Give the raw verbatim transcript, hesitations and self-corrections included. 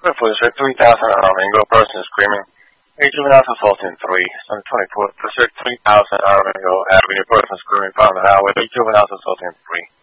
Police three thousand Aramingo, person screaming. A juvenile assault in three. On the twenty-fourth, District three thousand Aramingo Avenue, person screaming, found an hour with a juvenile assault in three.